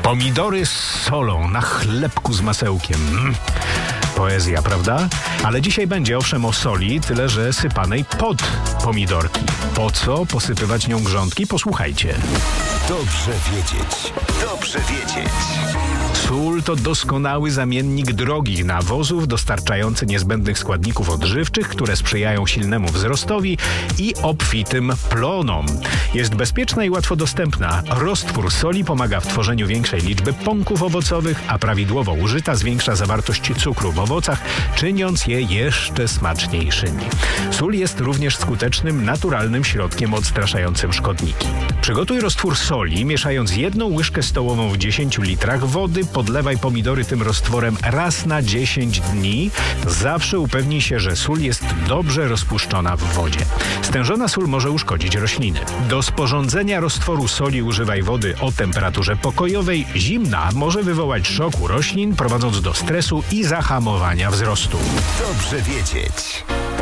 Pomidory z solą na chlebku z masełkiem. Poezja, prawda? Ale dzisiaj będzie owszem o soli, tyle że sypanej pod pomidorki. Po co posypywać nią grządki? Posłuchajcie. Dobrze wiedzieć. Dobrze wiedzieć. Sól to doskonały zamiennik drogich nawozów, dostarczający niezbędnych składników odżywczych, które sprzyjają silnemu wzrostowi i obfitym plonom. Jest bezpieczna i łatwo dostępna. Roztwór soli pomaga w tworzeniu większej liczby pąków owocowych, a prawidłowo użyta zwiększa zawartość cukru w owocach, czyniąc je jeszcze smaczniejszymi. Sól jest również skutecznym, naturalnym środkiem odstraszającym szkodniki. Przygotuj roztwór soli, mieszając 1 łyżkę stołową w 10 litrach wody. Podlewaj pomidory tym roztworem raz na 10 dni. Zawsze upewnij się, że sól jest dobrze rozpuszczona w wodzie. Stężona sól może uszkodzić rośliny. Do sporządzenia roztworu soli używaj wody o temperaturze pokojowej. Zimna może wywołać szok u roślin, prowadząc do stresu i zahamowania wzrostu. Dobrze wiedzieć.